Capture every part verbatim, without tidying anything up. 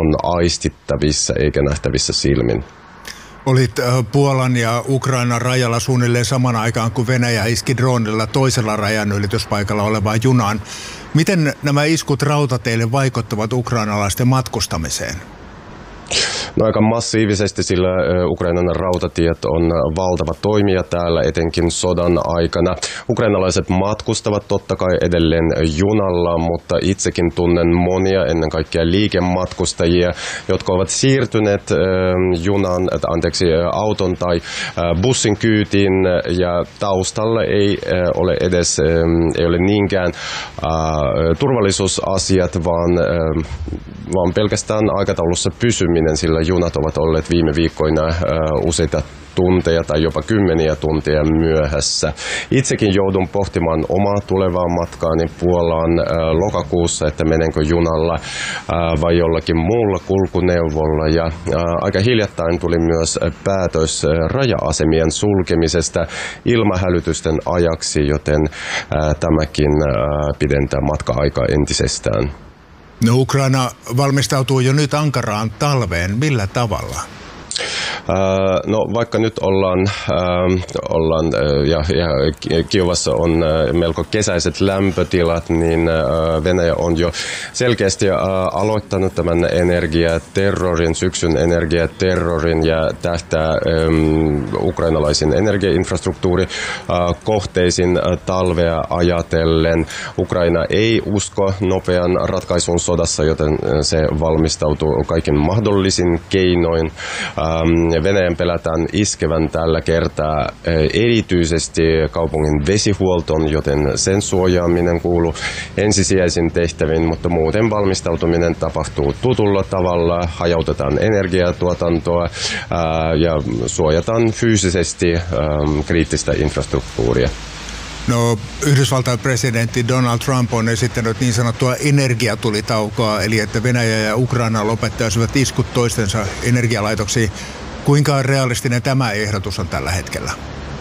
on aistittavissa eikä nähtävissä silmin. Olit Puolan ja Ukrainan rajalla suunnilleen saman aikaan, kun Venäjä iski droonilla toisella rajanylityspaikalla olevaan junaan. Miten nämä iskut rautateille vaikuttavat ukrainalaisten matkustamiseen? No aika massiivisesti, sillä Ukrainan rautatiet on valtava toimija täällä, etenkin sodan aikana. Ukrainalaiset matkustavat totta kai edelleen junalla, mutta itsekin tunnen monia, ennen kaikkea liikematkustajia, jotka ovat siirtyneet junan, anteeksi, auton tai bussin kyytiin, ja taustalla ei ole edes ei ole niinkään turvallisuusasiat, vaan, vaan pelkästään aikataulussa pysyminen, sillä junat ovat olleet viime viikkoina äh, useita tunteja tai jopa kymmeniä tunteja myöhässä. Itsekin joudun pohtimaan omaa tulevaa matkaani Puolaan äh, lokakuussa, että menenkö junalla äh, vai jollakin muulla kulkuneuvolla. Ja äh, aika hiljattain tuli myös päätös äh, raja-asemien sulkemisesta ilmahälytysten ajaksi, joten äh, tämäkin äh, pidentää matka-aikaa entisestään. No, Ukraina valmistautuu jo nyt ankaraan talveen. Millä tavalla? No vaikka nyt ollaan, äh, ollaan äh, ja, ja Kiovassa on äh, melko kesäiset lämpötilat, niin äh, Venäjä on jo selkeästi äh, aloittanut tämän energiaterrorin, syksyn energiaterrorin ja tähtää ähm, ukrainalaisiin energiainfrastruktuuri äh, kohteisiin äh, talvea ajatellen. Ukraina ei usko nopean ratkaisun sodassa, joten se valmistautuu kaikin mahdollisin keinoin. Ähm, Venäjän pelätään iskevän tällä kertaa erityisesti kaupungin vesihuoltoon, joten sen suojaaminen kuuluu ensisijaisin tehtäviin, mutta muuten valmistautuminen tapahtuu tutulla tavalla, hajautetaan energiatuotantoa ää, ja suojataan fyysisesti ää, kriittistä infrastruktuuria. No, Yhdysvaltain presidentti Donald Trump on esittänyt niin sanottua energiatulitaukoa, eli että Venäjä ja Ukraina lopettaisivat iskut toistensa energialaitoksiin. Kuinka realistinen tämä ehdotus on tällä hetkellä?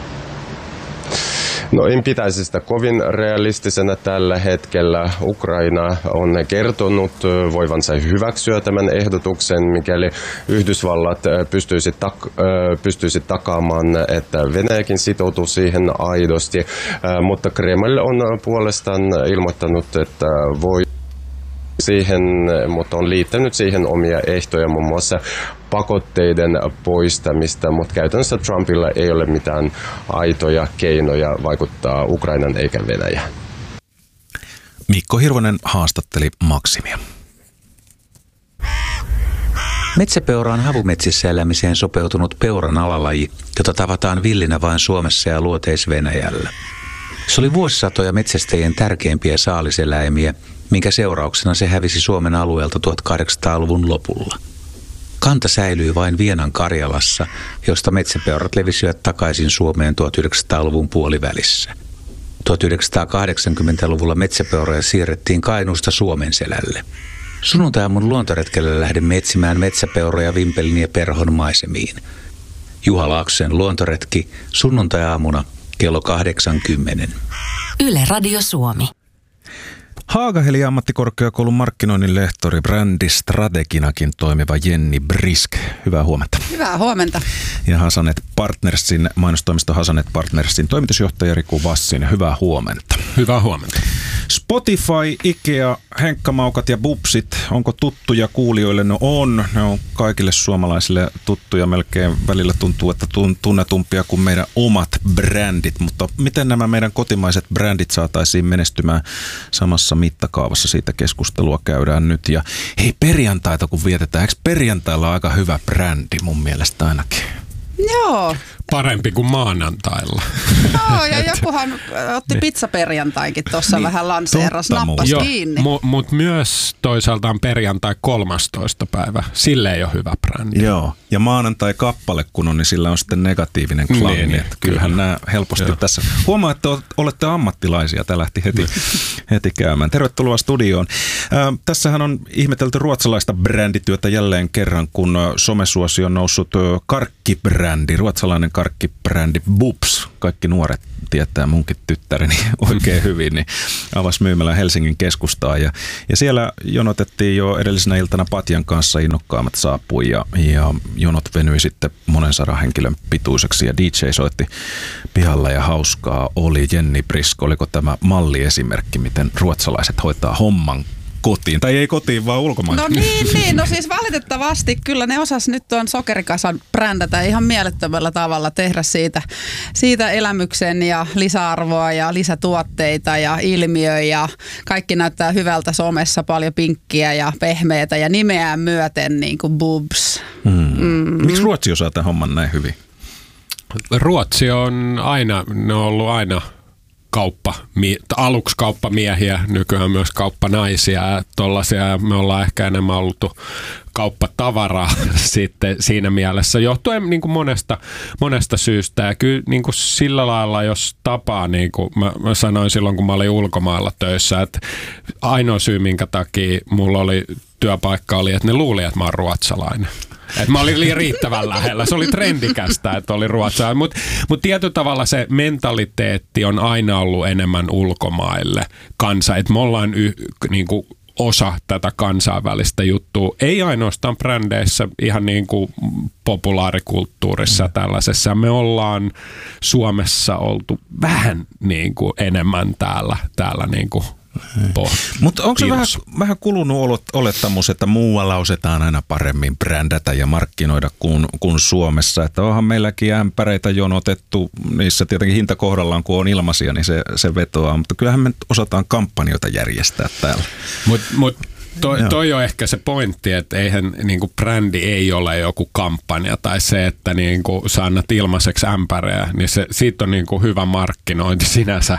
No en pitäisi sitä kovin realistisena tällä hetkellä. Ukraina on kertonut voivansa hyväksyä tämän ehdotuksen, mikäli Yhdysvallat pystyisi, tak- pystyisi takaamaan, että Venäjäkin sitoutuu siihen aidosti. Mutta Kreml on puolestaan ilmoittanut, että voi siihen, mutta on liittänyt siihen omia ehtoja, muun muassa pakotteiden poistamista, mutta käytännössä Trumpilla ei ole mitään aitoja keinoja vaikuttaa Ukrainan eikä Venäjään. Mikko Hirvonen haastatteli Maksimia. Metsäpeura on havumetsissä elämiseen sopeutunut peuran alalaji, jota tavataan villinä vain Suomessa ja Luoteis-Venäjällä. Se oli vuosisatoja metsästäjien tärkeimpiä saaliseläimiä, minkä seurauksena se hävisi Suomen alueelta tuhatkahdeksansataaluvun lopulla. Kanta säilyi vain Vienan Karjalassa, josta metsäpeurat levisivät takaisin Suomeen tuhatyhdeksänsataaluvun puolivälissä. tuhatyhdeksänsataakahdeksankymmentäluvulla metsäpeuroja siirrettiin Kainuusta Suomenselälle. Sunnuntai-aamun luontoretkellä lähdemme etsimään metsäpeuroja Vimpelin ja Perhon maisemiin. Juha Laaksosen luontoretki sunnuntai-aamuna kello kahdeksankymmentä. Yle Radio Suomi. Haagaheli ammattikorkeakoulun markkinoinnin lehtori, brändistrateginakin toimiva Jenni Brisk. Hyvää huomenta. Hyvää huomenta. Ja Hasanet Partnersin, mainostoimisto Hasanet Partnersin toimitusjohtaja Riku Vassinen. Hyvää huomenta. Hyvää huomenta. Spotify, Ikea, Henkkamaukat ja Bubsit, onko tuttuja kuulijoille? No on. Ne on kaikille suomalaisille tuttuja. Melkein välillä tuntuu, että tunnetumpia kuin meidän omat brändit. Mutta miten nämä meidän kotimaiset brändit saataisiin menestymään samassa mittakaavassa? Siitä keskustelua käydään nyt. Ja hei, perjantaita kun vietetään. Eikö perjantailla ole aika hyvä brändi mun mielestä ainakin? Joo. Parempi kuin maanantailla. No, ja jokuhan otti pizzaperjantainkin tuossa niin, vähän lanseeras, nappasi kiinni. Mutta mut myös toisaalta on perjantai kolmastoista päivä. Sille ei ole hyvä brändi. Joo, ja maanantai kappale kun on, niin sillä on sitten negatiivinen klangi. Niin, niin, kyllähän nämä helposti joo. Tässä. Huomaa, että olette ammattilaisia. Tämä lähti heti, heti käymään. Tervetuloa studioon. Äh, tässähän on ihmetelty ruotsalaista brändityötä jälleen kerran, kun somesuosi on noussut karkkibrändi, ruotsalainen karkkibrändi. karkkibrändi Bubs. Kaikki nuoret tietää, munkin tyttäreni oikein hyvin, niin avasi myymälän Helsingin keskustaan. Ja, ja siellä jonotettiin jo edellisenä iltana patjan kanssa, innokkaammat saapui ja, ja jonot venyi sitten monen sadan henkilön pituiseksi ja D J soitti pihalla ja hauskaa oli. Jenni Brisk, oliko tämä malliesimerkki, miten ruotsalaiset hoitaa homman kotiin? Tai ei kotiin, vaan ulkomaille. No niin, niin, no siis valitettavasti kyllä ne osas nyt tuon sokerikasan brändätä ihan mielettömällä tavalla, tehdä siitä, siitä elämyksen ja lisäarvoa ja lisätuotteita ja ilmiö ja kaikki näyttää hyvältä somessa, paljon pinkkiä ja pehmeätä ja nimeään myöten niin kuin Bubs. Hmm. Mm. Miksi Ruotsi osaa tämän homman näin hyvin? Ruotsi on aina, ne on ollut aina kauppa, aluksi kauppamiehiä, nykyään myös kauppanaisia ja tollaisia. Me ollaan ehkä enemmän oltu kauppatavaraa sitten siinä mielessä, johtuen niin kuin monesta, monesta syystä. Ja kyllä niin kuin sillä lailla, jos tapaa, niin kuin mä, mä sanoin silloin, kun mä olin ulkomailla töissä, että ainoa syy, minkä takia mulla oli työpaikka, oli, että ne luuli, että mä oon ruotsalainen. Että mä olin riittävän lähellä. Se oli trendikästä, että oli ruotsalainen. Mutta mut tietyllä tavalla se mentaliteetti on aina ollut enemmän ulkomaille kansa. Että me ollaan y, niinku osa tätä kansainvälistä juttua. Ei ainoastaan brändeissä, ihan niin kuin populaarikulttuurissa mm. tällaisessa. Me ollaan Suomessa oltu vähän niin kuin enemmän täällä, täällä niin kuin mutta onko se vähän, vähän kulunut olettamus, että muualla osataan aina paremmin brändätä ja markkinoida kuin, kuin Suomessa? Että onhan meilläkin ämpäreitä jonotettu, niissä tietenkin hinta kohdallaan, kun on ilmaisia, niin se, se vetoaa. Mutta kyllähän me osataan kampanjoita järjestää täällä. Mutta mut, toi, toi on ehkä se pointti, että eihän niinku brändi ei ole joku kampanja tai se, että niinku sä annat ilmaiseksi ämpäreä, niin se, siitä on niinku hyvä markkinointi sinänsä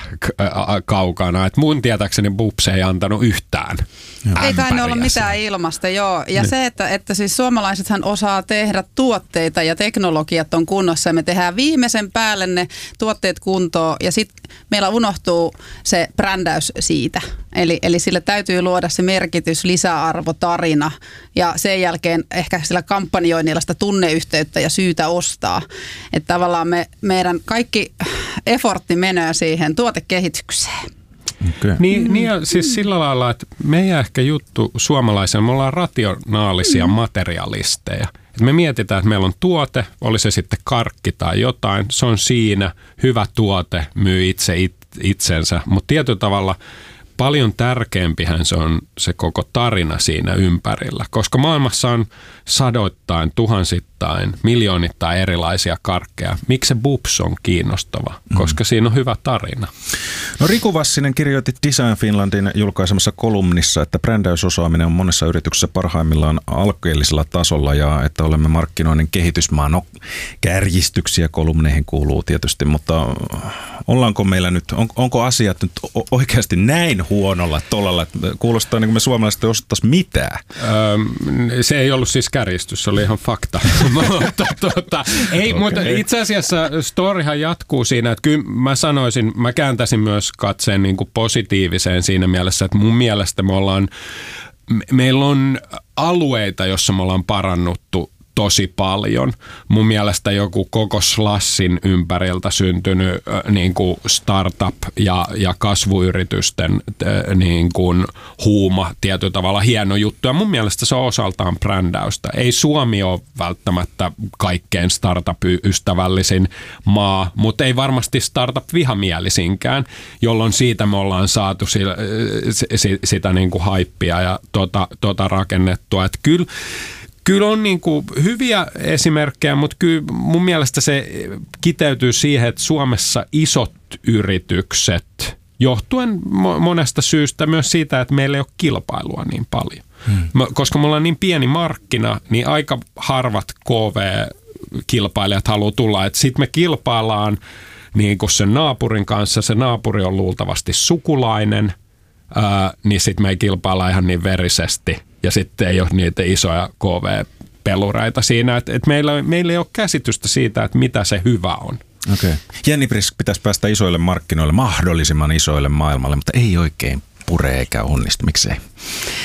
kaukana. Et mun tietääkseni Bubs ei antanut yhtään ämpäriä. Ei kai ne olla mitään ilmasta, joo. Ja niin. se, että, että siis suomalaisethan osaa tehdä tuotteita ja teknologiat on kunnossa ja me tehdään viimeisen päälle ne tuotteet kuntoon ja sitten meillä unohtuu se brändäys siitä. Eli, eli sille täytyy luoda se merkitys, lisäarvo, tarina ja sen jälkeen ehkä sillä kampanjoinnilla sitä tunneyhteyttä ja syytä ostaa. Että tavallaan me, meidän kaikki effortti menee siihen tuotekehitykseen. Okay. Niin, niin ja siis sillä lailla, että meidän ehkä juttu suomalaisen, me ollaan rationaalisia mm. materialisteja. Et me mietitään, että meillä on tuote, oli se sitten karkki tai jotain, se on siinä, hyvä tuote, myy itse it, itsensä, mutta tietyllä tavalla paljon tärkeämpihän se on se koko tarina siinä ympärillä, koska maailmassa on sadoittain, tuhansittain, miljoonittain erilaisia karkkeja. Miksi se Bubs on kiinnostava? Koska mm. siinä on hyvä tarina. No Riku Vassinen kirjoitti Design Finlandin julkaisemassa kolumnissa, että brändäysosaaminen on monessa yrityksessä parhaimmillaan alkeellisella tasolla ja että olemme markkinoinnin kehitysmaa. No kärjistyksiä kolumneihin kuuluu tietysti, mutta ollaanko meillä nyt, on, onko asiat nyt oikeasti näin huonolla tolalla, että kuulostaa niin kuin me suomalaiset ei osattaisi mitään? Öö, se ei ollut siis kärjistys, se oli ihan fakta. mutta, tuota, ei, okay. mutta itse asiassa storyhan jatkuu siinä, että kyllä mä sanoisin, mä kääntäisin myös katseen niin kuin positiiviseen siinä mielessä, että mun mielestä me ollaan, me, meillä on alueita, jossa me ollaan parannuttu tosi paljon. Mun mielestä joku koko Slassin ympäriltä syntynyt äh, niin kuin startup ja, ja kasvuyritysten äh, niin kuin huuma tietyllä tavalla hieno juttu. Ja mun mielestä se on osaltaan brändäystä. Ei Suomi ole välttämättä kaikkein startup-ystävällisin maa, mutta ei varmasti startup-vihamielisinkään, jolloin siitä me ollaan saatu sillä, sitä, sitä niin kuin haippia ja tota, tota rakennettua. Että kyllä Kyllä on niin kuin hyviä esimerkkejä, mutta kyllä mun mielestä se kiteytyy siihen, että Suomessa isot yritykset, johtuen monesta syystä myös siitä, että meillä ei ole kilpailua niin paljon. Hmm. Koska me ollaan niin pieni markkina, niin aika harvat K V-kilpailijat haluaa tulla. Sitten me kilpaillaan niin kuin sen naapurin kanssa, se naapuri on luultavasti sukulainen, ää, niin sitten me ei kilpailla ihan niin verisesti. Ja sitten ei ole niitä isoja K V-pelureita siinä, että, että meillä, meillä ei ole käsitystä siitä, että mitä se hyvä on. Okei. Okay. Jenni Brisk pitäisi päästä isoille markkinoille, mahdollisimman isoille maailmalle, mutta ei oikein pure eikä onnistu. Miksei?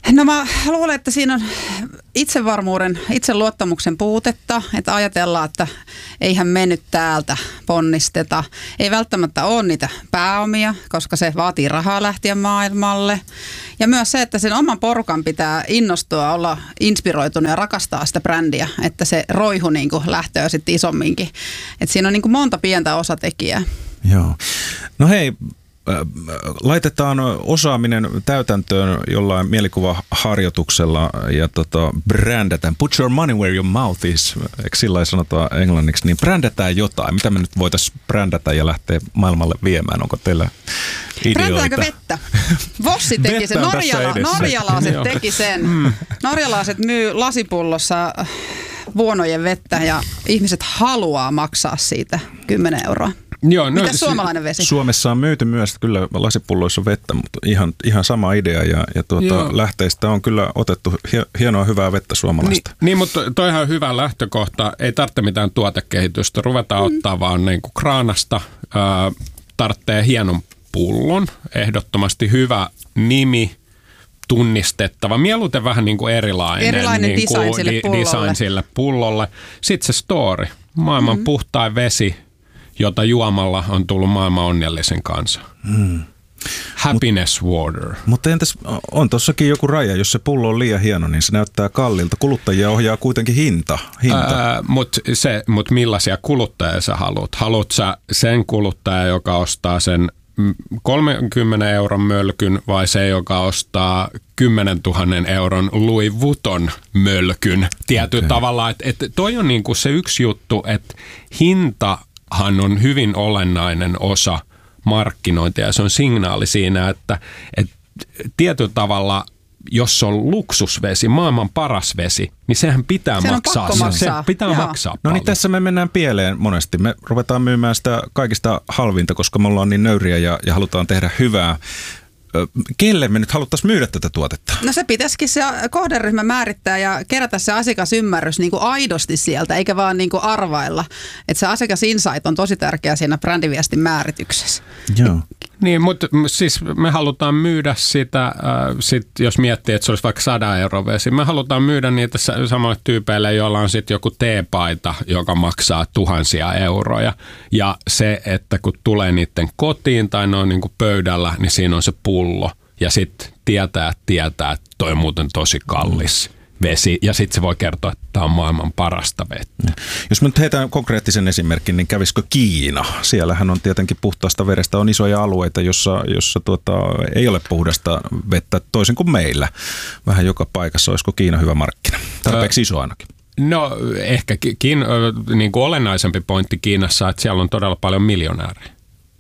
No mä luulen, että siinä on itsevarmuuden, itseluottamuksen puutetta, että ajatellaan, että eihän mennyt täältä ponnisteta. Ei välttämättä ole niitä pääomia, koska se vaatii rahaa lähteä maailmalle. Ja myös se, että sen oman porukan pitää innostua, olla inspiroitunut ja rakastaa sitä brändiä, että se roihu niin kuin lähtee sitten isomminkin. Että siinä on niin kuin monta pientä osatekijää. Joo. No hei, laitetaan osaaminen täytäntöön jollain mielikuvaharjoituksella ja tota, brändätään. Put your money where your mouth is, eikö sillä sanotaan englanniksi, niin brändätään jotain. Mitä me nyt voitaisiin brändätä ja lähteä maailmalle viemään? Onko teillä ideoita? Brändäänkö vettä? Vossi teki sen. Norjala, norjalaiset teki sen. Mm. Norjalaiset myy lasipullossa vuonojen vettä ja ihmiset haluaa maksaa siitä kymmenen euroa. Joo, no, mitä suomalainen vesi? Suomessa on myyty myös kyllä lasipulloissa vettä, mutta ihan, ihan sama idea ja, ja tuota, lähteistä on kyllä otettu hienoa hyvää vettä suomalaista. Niin, niin mutta toihan on hyvä lähtökohta. Ei tarvitse mitään tuotekehitystä. Ruvetaan mm. ottaa vaan niin kuin kraanasta. Äh, tarvitsee hienon pullon. Ehdottomasti hyvä nimi. Tunnistettava. Mieluiten vähän niin kuin erilainen. Erilainen niin design, sille di, design sille pullolle. Sitten se story. Maailman mm. puhtain vesi, jota juomalla on tullut maailman onnellisen kanssa. Mm. Happiness Mut, water. Mutta entäs, on tossakin joku raja, jos se pullo on liian hieno, niin se näyttää kalliilta. Kuluttajia ohjaa kuitenkin hinta. hinta. Mutta mut millaisia kuluttajia sä haluat? Haluat sä sen kuluttaja, joka ostaa sen kolmenkymmenen euron mölkyn vai se, joka ostaa kymmenentuhannen euron Louis Vuitton mölkyn? Tietyllä okay. tavalla, että et toi on niinku se yksi juttu, että hintahan on hyvin olennainen osa markkinointia ja se on signaali siinä, että et tietyllä tavalla jos on luksusvesi, maailman paras vesi, niin sehän pitää sen maksaa. On maksaa. Se pitää Joo. maksaa No paljon. niin tässä me mennään pieleen monesti. Me ruvetaan myymään sitä kaikista halvinta, koska me ollaan niin nöyriä ja, ja halutaan tehdä hyvää. Kelle me nyt haluttaisiin myydä tätä tuotetta? No se pitäisikin se kohderyhmä määrittää ja kerätä se asiakasymmärrys niin kuin aidosti sieltä, eikä vaan niin kuin arvailla. Että se asiakasinsight on tosi tärkeä siinä brändiviestin määrityksessä. Joo. Niin, mutta siis me halutaan myydä sitä, äh, sit jos miettii, että se olisi vaikka sadan euron vesi, me halutaan myydä niitä samoille tyypeille, joilla on sitten joku teepaita, joka maksaa tuhansia euroja. Ja se, että kun tulee niiden kotiin tai ne on niinku pöydällä, niin siinä on se pullo. Ja sitten tietää, tietää, että toi on muuten tosi kallis vesi. Ja sitten se voi kertoa, että tämä on maailman parasta vettä. Jos me nyt heitään konkreettisen esimerkin, niin kävisikö Kiina? Siellähän on tietenkin puhtaasta vedestä on isoja alueita, jossa, jossa tuota, ei ole puhdasta vettä toisin kuin meillä. Vähän joka paikassa. Olisiko Kiina hyvä markkina? Tarpeeksi iso ainakin. No ehkä Kiin, niin kuin olennaisempi pointti Kiinassa, että siellä on todella paljon miljonäärejä.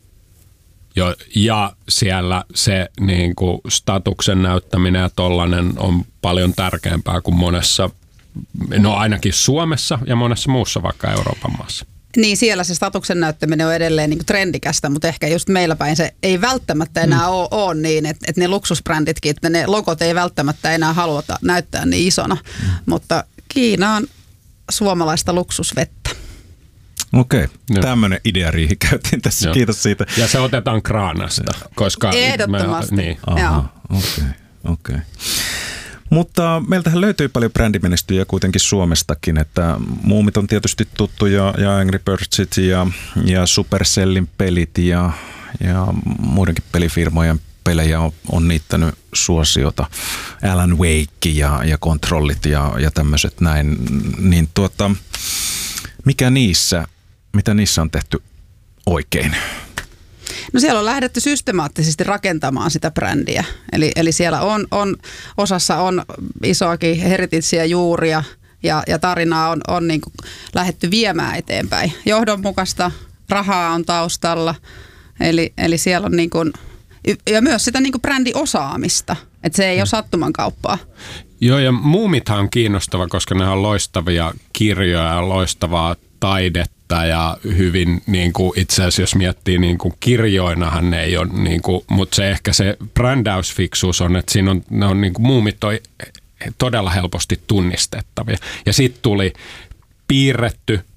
Jo, ja siellä se niin kuin statuksen näyttäminen ja tollainen on paljon tärkeämpää kuin monessa, no ainakin Suomessa ja monessa muussa vaikka Euroopan maassa. Niin, siellä se statuksen näyttäminen on edelleen niin kuin trendikästä, mutta ehkä just meillä päin se ei välttämättä enää mm. ole, ole niin, että, että ne luksusbränditkin, että ne logot ei välttämättä enää haluta näyttää niin isona, mm. mutta Kiina on suomalaista luksusvettä. Okei, okay. Tämmöinen ideariihi käytiin tässä. Joo. Kiitos siitä. Ja se otetaan kraanasta, koska... Ehdottomasti. Me, niin. Okei, okei. Okay, okay. Mutta meiltähän löytyy paljon brändimenestyjiä kuitenkin Suomestakin, että Muumit on tietysti tuttu ja, ja Angry Birdsit ja, ja Supercellin pelit ja, ja muidenkin pelifirmojen pelejä on, on niittänyt suosiota. Alan Wake ja, ja Kontrollit ja, ja tämmöiset näin, niin tuota, mikä niissä, mitä niissä on tehty oikein? No siellä on lähdetty systemaattisesti rakentamaan sitä brändiä. Eli, eli siellä on, on, osassa on isoakin herititsejä juuria ja, ja tarinaa on, on niin kuin lähdetty viemään eteenpäin. Johdonmukaista rahaa on taustalla, eli, eli siellä on niin kuin, ja myös sitä niin kuin brändiosaamista, että se ei ole sattuman kauppaa. Joo, ja Muumithan on kiinnostava, koska ne on loistavia kirjoja ja loistavaa taidetta ja hyvin niin kuin itse asiassa jos miettii niin kuin kirjoinahan ne ei ole, niin kuin, mutta se ehkä se brändäysfiksuus on, että siinä on, ne on niin kuin Muumit on todella helposti tunnistettavia. Ja sitten tuli piirretty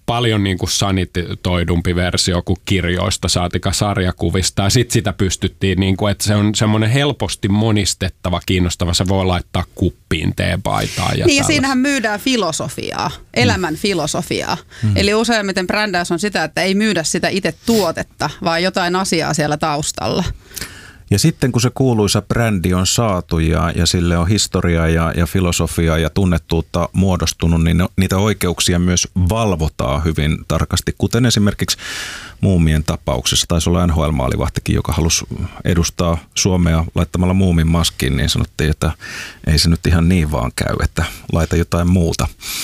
paljon niin kuin sanitoidumpi versio kuin kirjoista saatika sarjakuvista. Ja sitten sitä pystyttiin, niin kuin, että se on semmoinen helposti monistettava, kiinnostava. Se voi laittaa kuppiin teepaitaan. Ja niin ja siinähän myydään filosofiaa, elämän mm. filosofiaa. Mm. Eli useimmiten brändäys on sitä, että ei myydä sitä itse tuotetta, vaan jotain asiaa siellä taustalla. Ja sitten kun se kuuluisa brändi on saatu ja, ja sille on historiaa ja, ja filosofiaa ja tunnettuutta muodostunut, niin niitä oikeuksia myös valvotaan hyvin tarkasti, kuten esimerkiksi Muumien tapauksessa. Taisi olla N H L-maalivahtikin, joka halusi edustaa Suomea laittamalla Muumin maskiin, niin sanottiin, että ei se nyt ihan niin vaan käy, että laita jotain muuta.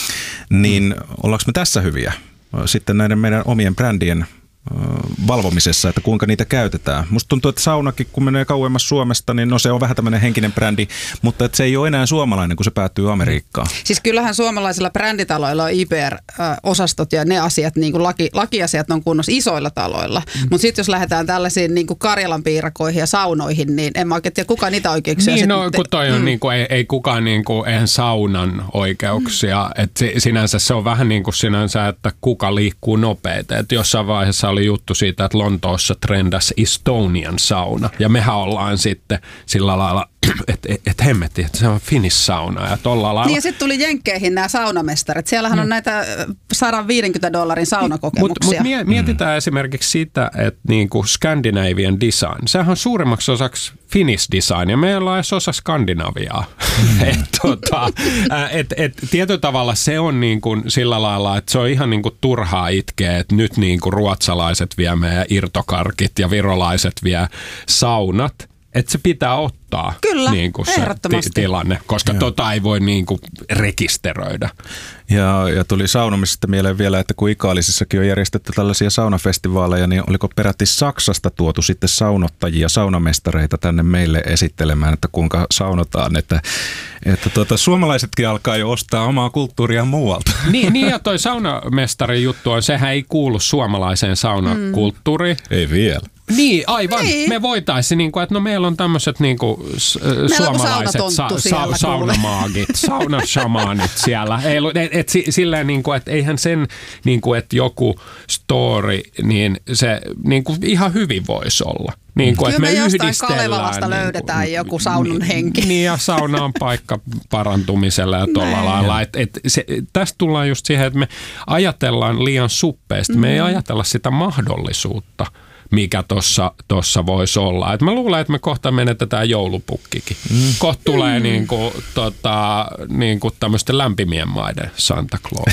Niin ollaanko me tässä hyviä sitten näiden meidän omien brändien valvomisessa, että kuinka niitä käytetään. Musta tuntuu, että saunakin, kun menee kauemmas Suomesta, niin no se on vähän tämmöinen henkinen brändi, mutta että se ei ole enää suomalainen, kun se päätyy Amerikkaan. Siis kyllähän suomalaisilla bränditaloilla on I P R-osastot ja ne asiat, niin kuin laki, lakiasiat on kunnossa isoilla taloilla. Mm. Mutta sitten jos lähdetään tällaisiin niin kuin Karjalan piirakoihin ja saunoihin, niin en mä oikein tiedä, kuka niitä oikeuksia niin, no, te- kun toi on mm. niin kuin, ei, ei kukaan niin kuin, eihän saunan oikeuksia. Mm. Et sinänsä se on vähän niin kuin sinänsä, että kuka liikkuu nopeiten. Et jossain vaiheessa oli juttu siitä, että Lontoossa trendas Estonian sauna. Ja mehän ollaan sitten sillä lailla, että et, et hemmetti, että se on Finnish sauna ja tolla lailla. Niin ja sitten tuli Jenkkeihin nämä saunamestarit. Siellähän mm. on näitä sata viisikymmentä dollarin saunakokemuksia. Mutta mut mietitään mm. esimerkiksi sitä, että niinku Scandinavian design, sehän on suurimmaksi osaksi Finnish design ja meillä on edes osa Skandinaviaa. Mm. et, tota, et, et, tietyllä tavalla se on niinku sillä lailla, että se on ihan niinku turhaa itkeä, että nyt niinku ruotsalaiset vie meidän irtokarkit ja virolaiset vie saunat. Että se pitää ottaa Kyllä, niin kuin se ti- tilanne, koska Joo. tota ei voi niin kuin rekisteröidä. Ja, ja tuli saunomisesta mieleen vielä, että kun Ikaalisissakin on järjestetty tällaisia saunafestivaaleja, niin oliko peräti Saksasta tuotu sitten saunottajia, saunamestareita tänne meille esittelemään, että kuinka saunotaan, että, että tuota, suomalaisetkin alkaa jo ostaa omaa kulttuuria muualta. Niin, niin ja toi saunamestarin juttu on, sehän ei kuulu suomalaiseen saunakulttuuriin. Mm. Ei vielä. Niin, aivan. Niin. Me voitaisiin, niin kuin, että no meillä on tämmöiset niin kuin, suomalaiset sa- sa- saunamaagit, saunashamanit siellä. Ei, et, et, silleen, niin kuin, että eihän sen, niin kuin, että joku story, niin se niin kuin, ihan hyvin voisi olla. Niin kuin, Kyllä me, me jostain Kalevalasta niin löydetään niin, joku saunan henki. Niin ja sauna on paikka parantumisella ja tuolla lailla. Et, et se, tästä tullaan just siihen, että me ajatellaan liian suppeasti. Mm. Me ei ajatella sitä mahdollisuutta, mikä tuossa tossa voisi olla. Et mä luulen, että me kohta menetetään joulupukkikin. Mm. Kohta tulee mm. niinku, tota, niinku tämmöisten lämpimien maiden Santa Claus.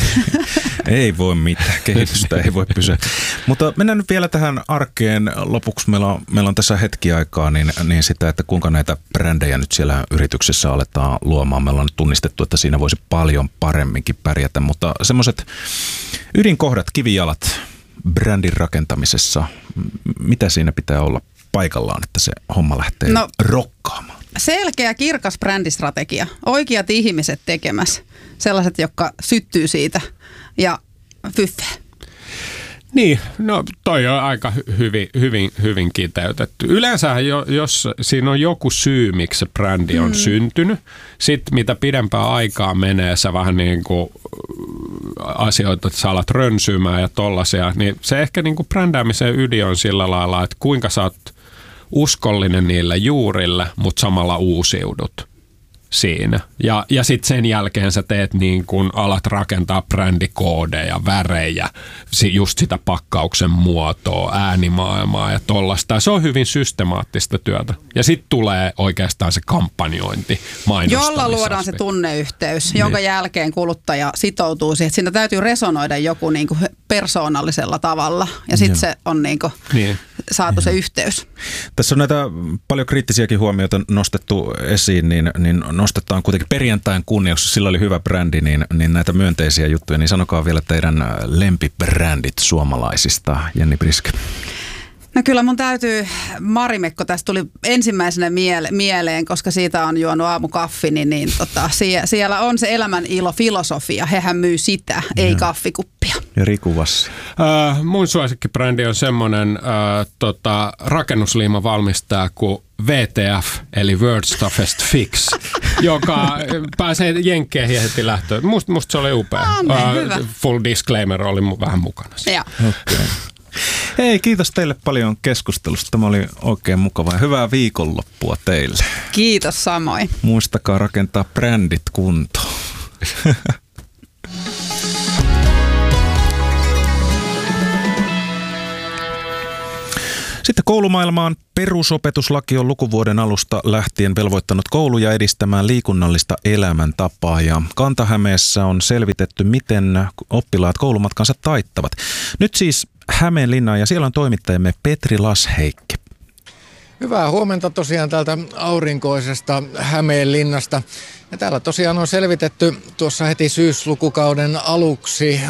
Ei voi mitään, kehitystä ei voi pysyä. Mutta mennään nyt vielä tähän arkeen lopuksi. Meillä on, meillä on tässä hetki aikaa, niin, niin sitä, että kuinka näitä brändejä nyt siellä yrityksessä aletaan luomaan. Meillä on nyt tunnistettu, että siinä voisi paljon paremminkin pärjätä, mutta semmoiset ydinkohdat, kivijalat brändin rakentamisessa, mitä siinä pitää olla paikallaan, että se homma lähtee no, rokkaamaan? Selkeä, kirkas brändistrategia. Oikeat ihmiset tekemässä. Sellaiset, jotka syttyy siitä. Ja fyffe. Niin, no toi on aika hyvin, hyvin, hyvin kiteytetty. Yleensä jos siinä on joku syy, miksi se brändi on mm. syntynyt, sitten mitä pidempää aikaa menee, sä vähän niin kuin asioita, että sä alat rönsyymään ja tollasia, niin se ehkä niin kuin brändäämisen ydin on sillä lailla, että kuinka sä oot uskollinen niille juurille, mutta samalla uusiudut siinä. Ja, ja sitten sen jälkeen sä teet niin kun alat rakentaa brändikoodeja, värejä, just sitä pakkauksen muotoa, äänimaailmaa ja tollaista. Se on hyvin systemaattista työtä. Ja sitten tulee oikeastaan se kampanjointi mainostamisesta. Jolla luodaan se tunneyhteys, niin. jonka jälkeen kuluttaja sitoutuu siihen. Siinä täytyy resonoida joku niin kuin persoonallisella tavalla. Ja sitten se on niin kuin niin. saatu niin. se yhteys. Tässä on näitä paljon kriittisiäkin huomioita nostettu esiin, niin, niin nostetaan kuitenkin perjantain kunniaksi, sillä oli hyvä brändi, niin, niin näitä myönteisiä juttuja, niin sanokaa vielä teidän lempibrändit suomalaisista, Jenni Priske. No kyllä mun täytyy, Marimekko tästä tuli ensimmäisenä miele- mieleen, koska siitä on juonut aamukaffini, niin tota, sie- siellä on se elämän ilo filosofia. Hehän myy sitä, ei ja. kaffikuppia. Ja Riku Vassi. Uh, mun suosikkibrändi on semmoinen uh, tota, rakennusliima valmistaja kuin V T F, eli World's Toughest Fix, joka pääsee jenkkeihin heti lähtöön. Musta, musta se oli upea. Ah, niin, uh, full disclaimer oli vähän mukana. Okay. Hei, kiitos teille paljon keskustelusta. Tämä oli oikein mukavaa ja hyvää viikonloppua teille. Kiitos samoin. Muistakaa rakentaa brändit kuntoon. Sitten koulumaailmaan. Perusopetuslaki on lukuvuoden alusta lähtien velvoittanut kouluja edistämään liikunnallista elämäntapaa ja Kanta-Hämeessä on selvitetty, miten oppilaat koulumatkansa taittavat. Nyt siis Hämeenlinnaan ja siellä on toimittajamme Petri Lasheikki. Hyvää huomenta tosiaan täältä aurinkoisesta Hämeenlinnasta. Ja täällä tosiaan on selvitetty tuossa heti syyslukukauden aluksi